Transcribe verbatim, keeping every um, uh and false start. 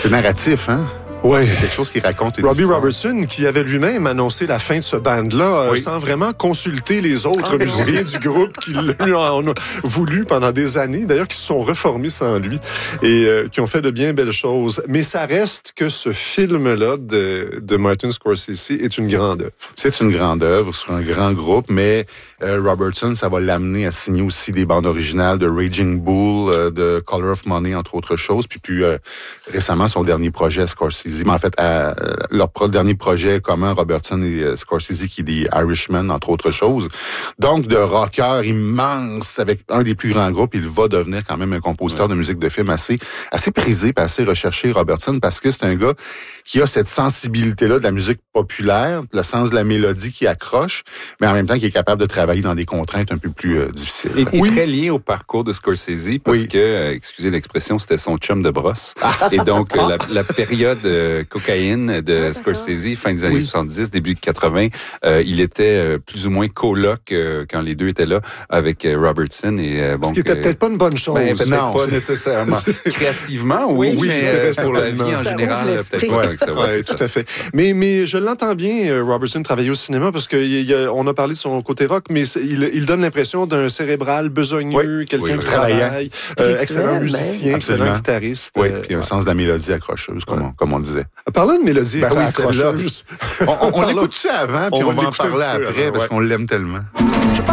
C'est narratif, hein? Oui. C'est quelque chose qui raconte une Robbie histoire. Robertson, qui avait lui-même annoncé la fin de ce band-là, Oui. euh, sans vraiment consulter les autres Ah, musiciens du groupe qui lui en ont voulu pendant des années, d'ailleurs, qui se sont reformés sans lui et euh, qui ont fait de bien belles choses. Mais ça reste que ce film-là de, de Martin Scorsese est une grande œuvre. C'est une grande œuvre sur un grand groupe, mais euh, Robertson, ça va l'amener à signer aussi des bandes originales de Raging Bull, euh, de Color of Money, entre autres choses. Puis plus euh, récemment, son dernier projet, Scorsese. Mais en fait, à, euh, leur pro- dernier projet commun, Robertson et euh, Scorsese, qui est des Irishman, entre autres choses. Donc, de rocker immense, avec un des plus grands groupes, il va devenir quand même un compositeur de musique de film assez, assez prisé, puis assez recherché, Robertson, parce que c'est un gars qui a cette sensibilité-là de la musique populaire, le sens de la mélodie qui accroche, mais en même temps qui est capable de travailler dans des contraintes un peu plus euh, difficiles. Et, oui. et très lié au parcours de Scorsese, parce Oui. que, euh, excusez l'expression, c'était son chum de brosse. Et donc, euh, la, la période euh, cocaïne de Scorsese, fin des années Oui. soixante-dix, début quatre-vingts, euh, il était euh, plus ou moins coloc euh, quand les deux étaient là avec euh, Robertson. Et, euh, bon, Ce qui était que- peut-être pas une bonne chose. Ben, peut-être Non. pas nécessairement. Créativement, oui, Oui, mais oui, euh, très pour la vie certainement. en Ça général, ouvre l'esprit. peut-être pas avec ça. Ouais, Oui, c'est tout ça. à fait. Mais, mais je l'entends bien, euh, Robertson, travailler au cinéma, parce qu'on a parlé de son côté rock, mais c'est- il, il donne l'impression d'un cérébral besogneux, Oui, quelqu'un oui, oui. qui travaille, euh, excellent Spirituel, musicien, ben. excellent Absolument. guitariste. Oui, euh, puis un sens de la mélodie accrocheuse, comme, Ouais. on, comme on disait. Parlant de mélodie Ben oui, accrocheuse, On, on, on Parlons- l'écoute-tu avant, puis On on, va va en l'écouter un parler petit peu après, avant, parce ouais. qu'on l'aime tellement.